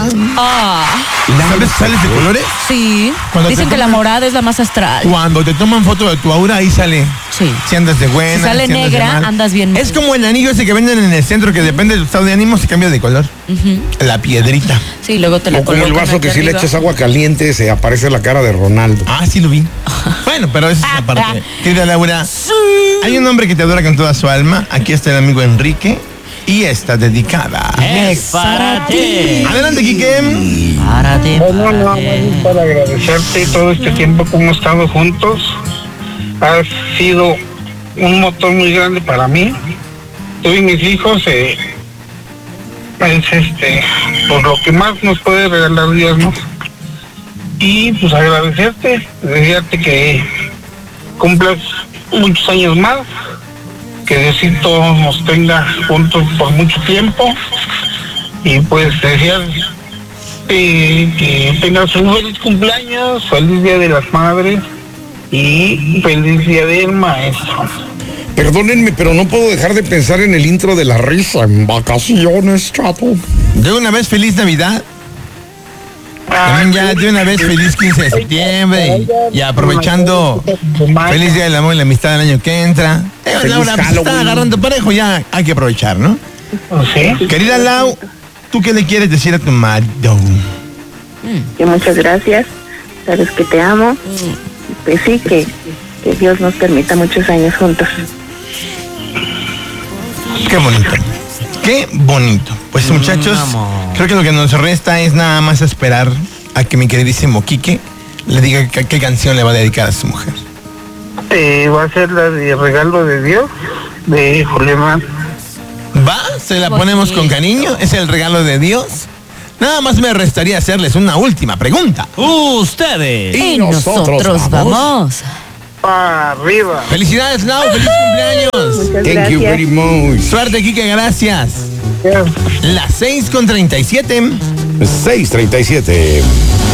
¿Sabes sales de colores? Sí. Cuando Dicen te que la toman- morada es la más astral. Cuando te toman foto de tu aura, ahí sale. Sí. Si andas de buena. Si sale andas de negra, mal. andas bien mal. Es como el anillo ese que venden en el centro, que depende del estado de ánimo, se cambia de color. La piedrita. Sí, luego te la O como el colocan vaso aquí que si le arriba. echas agua caliente se aparece la cara de Ronaldo. Ah, sí lo vi. Bueno, pero esa es la parte. Querida Laura, hay un hombre que te adora con toda su alma. Aquí está el amigo Enrique. Y está dedicada. Es para ti. Adelante, Quique. Para ti. Bueno, no, más para agradecerte todo este tiempo que hemos estado juntos. Has sido un motor muy grande para mí. Tú y mis hijos es por lo que más nos puede regalar Dios, ¿no? Y pues agradecerte, desearte que cumplas muchos años más, que Diosito nos tenga juntos por mucho tiempo y pues desear que tengas un feliz cumpleaños, feliz Día de las Madres y feliz Día del Maestro. Perdónenme, pero no puedo dejar de pensar en el intro de la risa en vacaciones, chato. De una vez, feliz Navidad. También ya de una vez, feliz 15 de septiembre. Y aprovechando, feliz Día del Amor y la Amistad del año que entra. Feliz Laura, pues Halloween. está agarrando parejo, ya hay que aprovechar, ¿no? ¿Sí? Querida Lau, ¿tú qué le quieres decir a tu marido? Que muchas gracias, sabes que te amo. Pues sí, que Dios nos permita muchos años juntos. Qué bonito. Qué bonito. Pues muchachos, amor. creo que lo que nos resta es nada más esperar a que mi queridísimo Quique le diga qué canción le va a dedicar a su mujer. Va a ser la de Regalo de Dios, de Julián. ¿Va? ¿Se la ponemos con cariño? ¿Es el regalo de Dios? Nada más me restaría hacerles una última pregunta. Ustedes. Y nosotros vamos. Para arriba. ¡Felicidades, Lau! ¡Feliz cumpleaños! Muchas Thank you very gracias. much. Suerte, Quique, gracias. Las 6:37. 6:37.